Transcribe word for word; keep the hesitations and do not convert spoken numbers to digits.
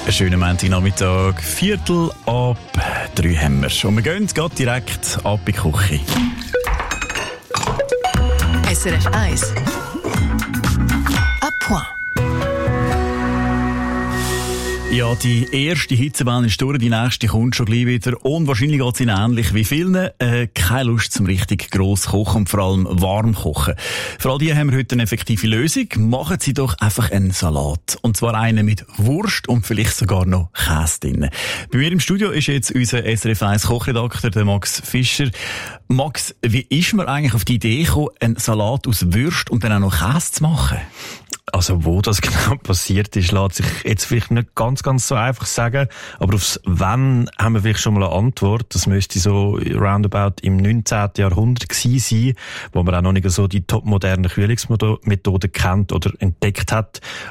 Einen schönen Montagnachmittag, Viertel ab drei haben wir. Und wir gehen gerade direkt ab in die Küche. S R F eins. À point. Ja, die erste Hitzewelle ist durch, die nächste kommt schon gleich wieder. Und wahrscheinlich geht es Ihnen ähnlich wie vielen. Äh, keine Lust zum richtig gross kochen und vor allem warm kochen. Für all die haben wir heute eine effektive Lösung. Machen Sie doch einfach einen Salat. Und zwar einen mit Wurst und vielleicht sogar noch Käse drin. Bei mir im Studio ist jetzt unser S R F eins Kochredakteur, der Max Fischer. Max, wie ist man eigentlich auf die Idee gekommen, einen Salat aus Würst und dann auch noch Käse zu machen? Also wo das genau passiert ist, lässt sich jetzt vielleicht nicht ganz, ganz so einfach sagen. Aber aufs Wenn haben wir vielleicht schon mal eine Antwort. Das müsste so roundabout im neunzehnten Jahrhundert gewesen sein, wo man auch noch nicht so die topmodernen Kühlungsmethoden kennt oder entdeckt hat.